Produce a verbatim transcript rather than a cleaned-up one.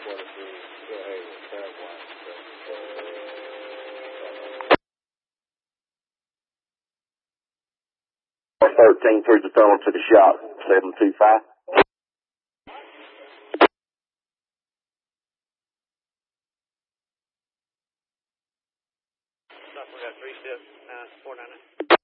thirteen, through the tunnel to the shop, seven two five. We got three steps, uh, four nine nine.